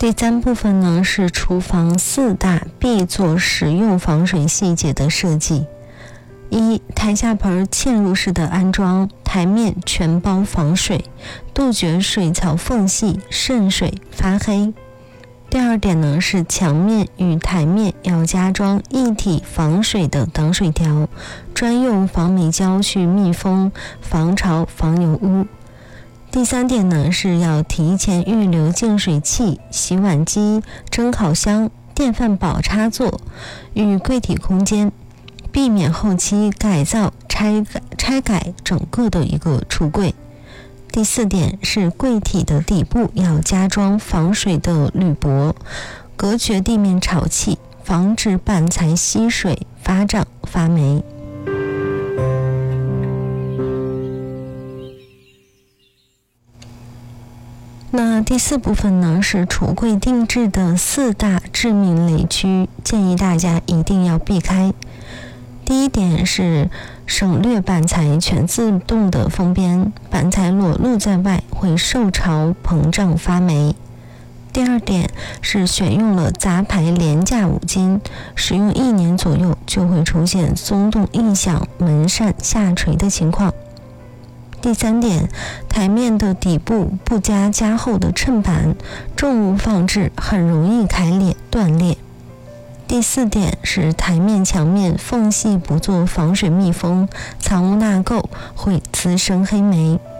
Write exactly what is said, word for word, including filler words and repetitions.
第三部分呢是厨房四大必做实用防水细节的设计。一、台下盆嵌入式的安装，台面全包防水，杜绝水槽缝隙渗水发黑。第二点呢是墙面与台面要加装一体防水的挡水条，专用防霉胶去密封，防潮防油污。第三点呢是要提前预留净水器、洗碗机、蒸烤箱、电饭煲插座与柜体空间，避免后期改造拆拆改整个的一个橱柜。第四点是柜体的底部要加装防水的铝箔，隔绝地面潮气，防止板材吸水、发胀、发霉。那第四部分呢是橱柜定制的四大致命雷区，建议大家一定要避开。第一点是省略板材全自动的封边，板材裸露在外会受潮膨胀发霉。第二点是选用了杂牌廉价五金，使用一年左右就会出现松动异响、门扇下垂的情况。第三点，台面的底部不加加厚的衬板，重物放置很容易开裂断裂。第四点是台面墙面缝隙不做防水密封，藏污纳垢会滋生黑霉。